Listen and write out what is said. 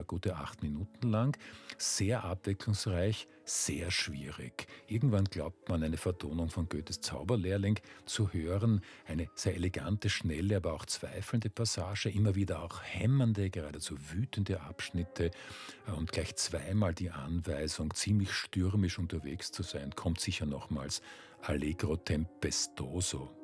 gute 8 Minuten lang, sehr abwechslungsreich, sehr schwierig. Irgendwann glaubt man, eine Vertonung von Goethes Zauberlehrling zu hören, eine sehr elegante, schnelle, aber auch zweifelnde Passage, immer wieder auch hämmernde, geradezu wütende Abschnitte und gleich zweimal die Anweisung, ziemlich stürmisch unterwegs zu sein, kommt sicher nochmals Allegro tempestoso.